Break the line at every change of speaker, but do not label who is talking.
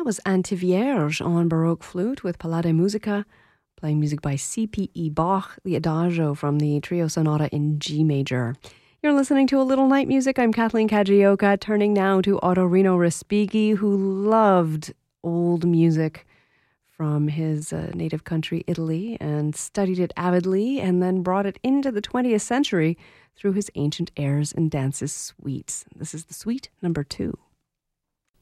was Antivierge on Baroque flute with Palade Musica, playing music by C.P.E. Bach, the Adagio from the Trio Sonata in G major. You're listening to A Little Night Music. I'm Kathleen Kajioka, turning now to Ottorino Respighi, who loved old music from his native country, Italy, and studied it avidly, and then brought it into the 20th century through his Ancient Airs and Dances suites. This is the suite number 2.